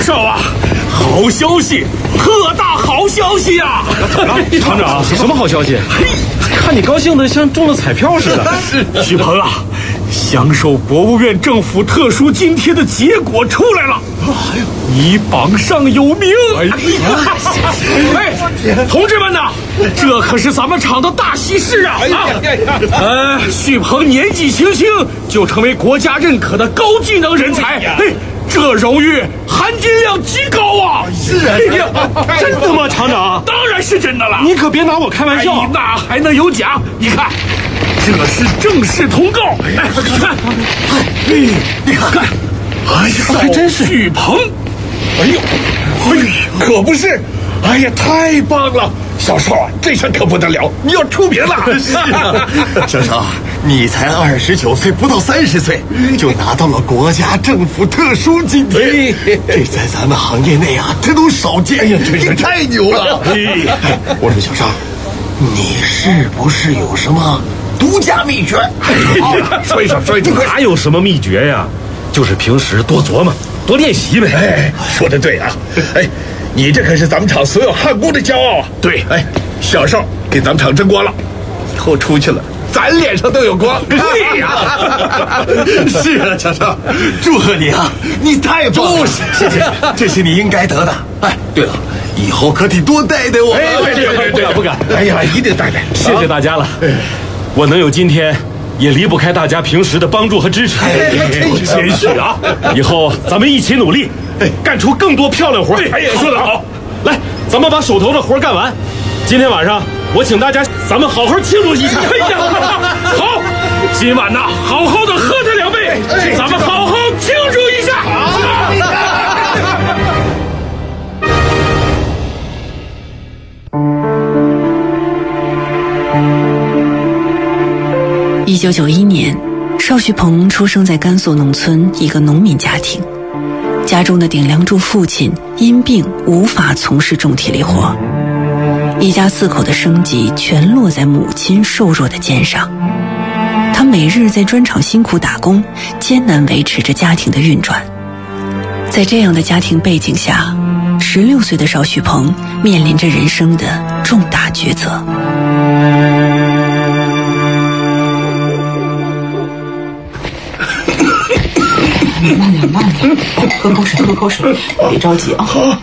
少啊，好消息，特大好消息啊！ 厂长，什么好消息？看你高兴的像中了彩票似的。 许鹏啊，享受国务院政府特殊津贴的结果出来了，你榜上有名！同志们呐，这可是咱们厂的大喜事啊！许鹏年纪轻轻就成为国家认可的高技能人才，这荣誉含金量极高啊！ 是啊，真的吗，厂长？ 当然是真的了。 你可别拿我开玩笑。 那还能有奖？你看，这是正式通告。你看，哎呀， 还真是许鹏。可不是。哎呀，太棒了！小少啊，这下可不得了，你要出名了。 小少，你才29岁，不到30岁，就拿到了国家政府特殊津贴，这在咱们行业内啊，这都少见。哎呀，这太牛了！我说小少，你是不是有什么独家秘诀？ 说一说。 哪有什么秘诀呀？就是平时多琢磨，多练习呗。 说得对啊！你这可是咱们厂所有焊工的骄傲啊！对，小少给咱们厂争光了，以后出去了，咱脸上都有光。对呀， 是啊，小少，祝贺你啊！你太棒了，谢谢，这是你应该得的。对了，以后可得多带带我。 对，不敢。 哎呀，一定带。 谢谢大家了，我能有今天，也离不开大家平时的帮助和支持。 谦虚啊！ 以后咱们一起努力，干出更多漂亮活。 说得好， 来，咱们把手头的活干完。今天晚上我请大家，咱们好好庆祝一下。 好，今晚呢，好好的喝他2杯，咱们好好庆祝一下。 1991年，邵旭鹏出生在甘肃农村一个农民家庭，家中的顶梁柱父亲因病无法从事重体力活，一家4口的生计全落在母亲瘦弱的肩上。他每日在砖厂辛苦打工，艰难维持着家庭的运转。在这样的家庭背景下，16岁的邵旭鹏面临着人生的重大抉择。慢点，喝口水，别着急啊。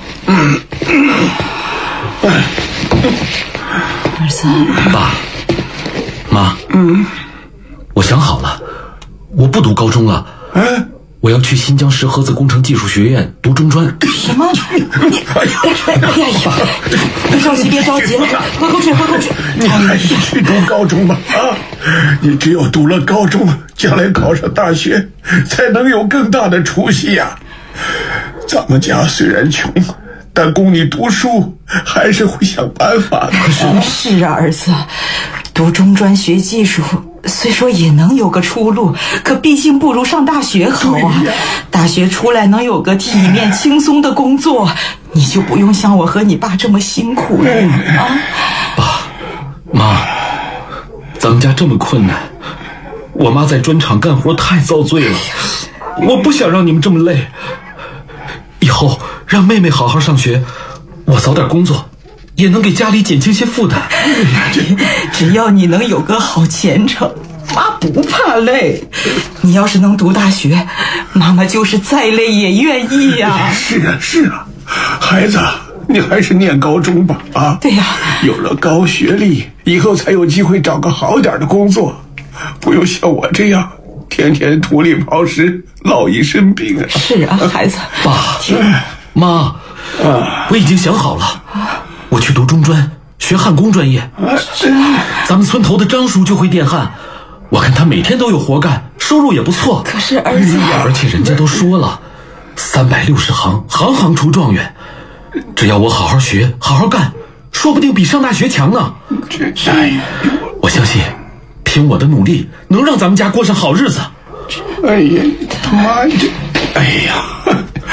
儿子， 爸妈，我想好了，我不读高中了，我要去新疆石河子工程技术学院读中专。 什么？别着急了，喝口水。 你还是去读高中吧你只有读了高中，将来考上大学，才能有更大的出息呀。咱们家虽然穷，但供你读书还是会想办法的。 是啊，儿子，读中专学技术虽说也能有个出路，可毕竟不如上大学好啊。大学出来能有个体面轻松的工作，你就不用像我和你爸这么辛苦了啊。 爸妈，咱们家这么困难，我妈在砖厂干活太遭罪了，我不想让你们这么累。以后让妹妹好好上学，我早点工作，也能给家里减轻些负担。 只要你能有个好前程，妈不怕累。你要是能读大学，妈妈就是再累也愿意呀。 是啊，孩子，你还是念高中吧啊。 对呀， 有了高学历，以后才有机会找个好点的工作，不用像我这样天天土里刨食，落一身病啊。 是啊，孩子。 爸妈，我已经想好了，我去读中专，学焊工专业。咱们村头的张叔就会电焊，我看他每天都有活干，收入也不错。 可是儿子， 而且人家都说了，360行，行行出状元。只要我好好学，好好干，说不定比上大学强呢。我相信，凭我的努力，能让咱们家过上好日子。 哎呀，他妈这，哎呀，